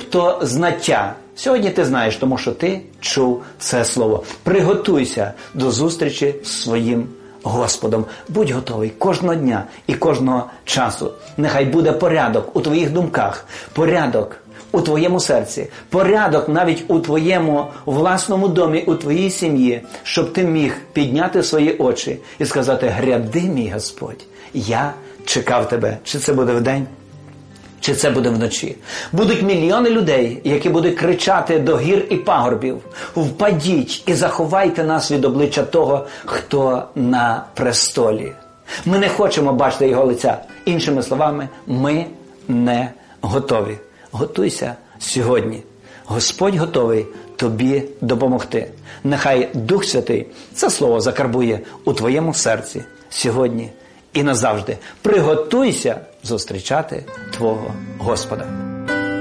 тобто знаття. Сьогодні ти знаєш, тому що ти чув це слово. Приготуйся до зустрічі з своїм Господом. Будь готовий кожного дня і кожного часу. Нехай буде порядок у твоїх думках, порядок у твоєму серці, порядок навіть у твоєму власному домі, у твоїй сім'ї, щоб ти міг підняти свої очі і сказати: гряди, мій Господь, я чекав тебе. Чи це буде вдень, чи це буде вночі. Будуть мільйони людей, які будуть кричати до гір і пагорбів: впадіть і заховайте нас від обличчя того, хто на престолі. Ми не хочемо бачити його лиця. Іншими словами, ми не готові. Готуйся сьогодні. Господь готовий тобі допомогти. Нехай Дух Святий це слово закарбує у твоєму серці сьогодні і назавжди. Приготуйся зустрічати твого Господа.